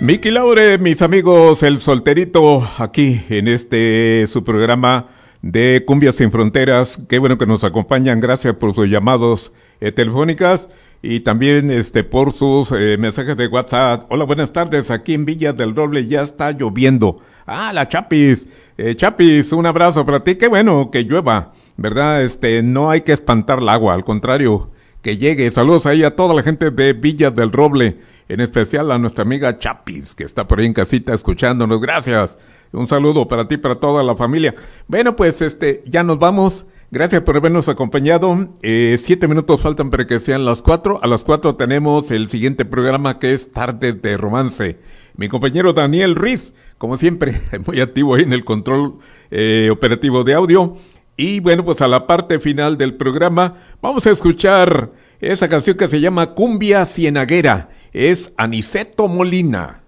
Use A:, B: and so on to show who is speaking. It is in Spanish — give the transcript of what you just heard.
A: Miki Laure, mis amigos, el solterito, aquí en su programa de Cumbia Sin Fronteras. Qué bueno que nos acompañan, gracias por sus llamados telefónicas y también por sus mensajes de WhatsApp. Hola, buenas tardes, aquí en Villa del Roble ya está lloviendo. Ah, la Chapis, Chapis, un abrazo para ti, qué bueno que llueva, ¿verdad? No hay que espantar el agua, al contrario, que llegue. Saludos ahí a toda la gente de Villa del Roble, en especial a nuestra amiga Chapis, que está por ahí en casita escuchándonos. Gracias. Un saludo para ti y para toda la familia. Bueno, pues ya nos vamos. Gracias por habernos acompañado. 7 minutos faltan para que sean las 4. A las 4 tenemos el siguiente programa, que es Tardes de Romance. Mi compañero Daniel Ruiz, como siempre, muy activo ahí en el control operativo de audio. Y bueno, pues a la parte final del programa vamos a escuchar esa canción que se llama Cumbia Cienaguera. Es Aniceto Molina.